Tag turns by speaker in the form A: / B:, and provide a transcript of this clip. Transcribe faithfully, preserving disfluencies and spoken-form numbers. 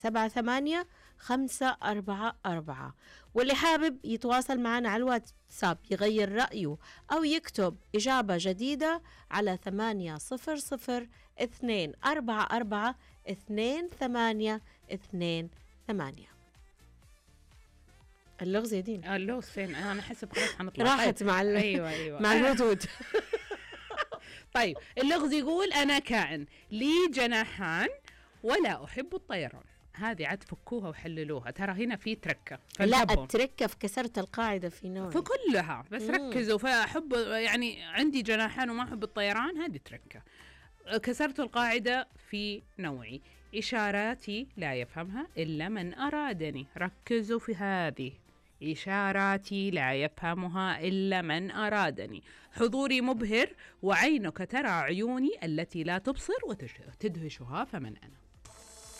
A: سبعة ثمانية خمسة أربعة أربعة. واللي حابب يتواصل معنا على الواتساب يغير رأيه أو يكتب إجابة جديدة على ثمانية صفر صفر اثنين أربعة أربعة اثنين ثمانية اثنين ثمانية. اللغز يا دين
B: اللغز فين؟ أنا حسب خلاص حنطلع.
A: راحت مع ال...
B: أيوة أيوة
A: مع الردود.
B: طيب اللغز يقول أنا كائن لي جناحان ولا أحب الطيران. هذه عاد فكوها وحللوها، ترى هنا في تركة.
A: لا التركة في كسرت القاعدة في نوع
B: في كلها، بس مم. ركزوا. فأحب يعني عندي جناحان وما أحب الطيران، هذه تركة. كسرت القاعدة في نوعي. إشاراتي لا يفهمها إلا من أرادني. ركزوا في هذه. إشاراتي لا يفهمها إلا من أرادني. حضوري مبهر وعينك ترى عيوني التي لا تبصر وتدهشها، فمن أنا؟